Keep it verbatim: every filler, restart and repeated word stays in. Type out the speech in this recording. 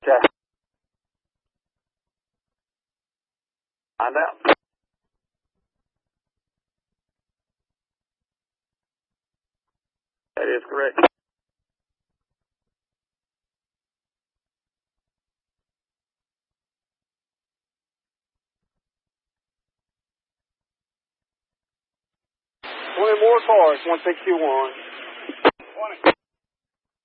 Okay. Find out. That is correct. Twenty more cars, one sixty-one.